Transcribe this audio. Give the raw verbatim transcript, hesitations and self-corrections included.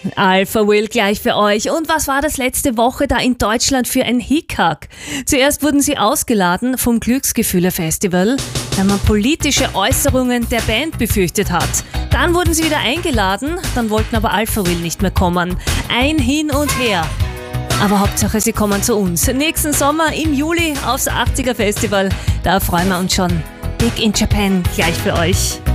Alpha Will gleich für euch. Und was war das letzte Woche da in Deutschland für ein Hickhack? Zuerst wurden sie ausgeladen vom Glücksgefühle-Festival, weil man politische Äußerungen der Band befürchtet hat. Dann wurden sie wieder eingeladen, dann wollten aber Alpha Will nicht mehr kommen. Ein Hin und Her. Aber Hauptsache, sie kommen zu uns. Nächsten Sommer im Juli aufs achtziger Festival. Da freuen wir uns schon. Big in Japan gleich für euch.